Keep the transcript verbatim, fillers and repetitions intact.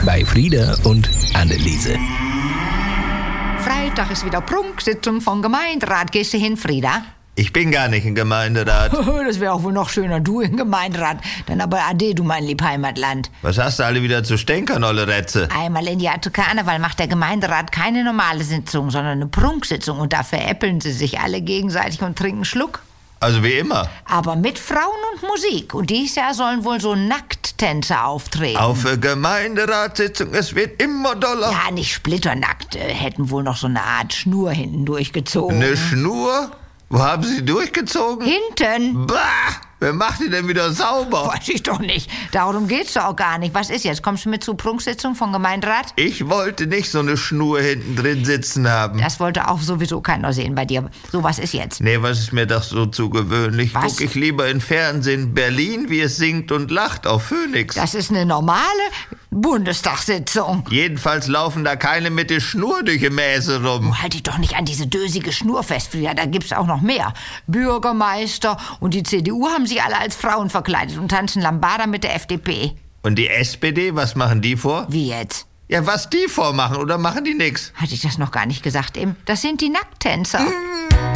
bei Frieda und Anneliese. Freitag ist wieder Prunksitzung vom Gemeinderat. Gehst du hin, Frieda? Ich bin gar nicht im Gemeinderat. Das wäre auch wohl noch schöner, du im Gemeinderat. Dann aber ade, du mein lieb Heimatland. Was hast du alle wieder zu stänkern, olle Retze? Einmal im Jahr zu Karneval macht der Gemeinderat keine normale Sitzung, sondern eine Prunksitzung. Und da veräppeln sie sich alle gegenseitig und trinken Schluck. Also wie immer. Aber mit Frauen und Musik. Und dieses Jahr sollen wohl so Nackttänzer auftreten. Auf der Gemeinderatssitzung, es wird immer doller. Ja, nicht splitternackt. Äh, hätten wohl noch so eine Art Schnur hinten durchgezogen. Eine Schnur? Wo haben sie durchgezogen? Hinten? Bah! Wer macht die denn wieder sauber? Weiß ich doch nicht. Darum geht's doch auch gar nicht. Was ist jetzt? Kommst du mit zur Prunksitzung vom Gemeinderat? Ich wollte nicht so eine Schnur hinten drin sitzen haben. Das wollte auch sowieso keiner sehen bei dir. So, was ist jetzt? Nee, was ist mir das so zu gewöhnlich? Was? Guck ich lieber in Fernsehen Berlin, wie es singt und lacht auf Phoenix. Das ist eine normale Bundestagssitzung. Jedenfalls laufen da keine mit der Schnur durch die Mäse rum. Oh, halt dich doch nicht an diese dösige Schnur fest, Frieda. Da gibt's auch noch mehr. Bürgermeister und die C D U haben sich alle als Frauen verkleidet und tanzen Lambada mit der F D P. Und die S P D, was machen die vor? Wie jetzt? Ja, was die vormachen, oder machen die nix? Hatte ich das noch gar nicht gesagt eben? Das sind die Nackttänzer. Mm.